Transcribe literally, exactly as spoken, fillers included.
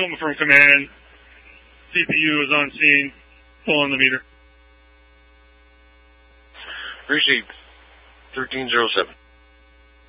coming from command. C P U is on scene, full on the meter. Received. thirteen oh seven.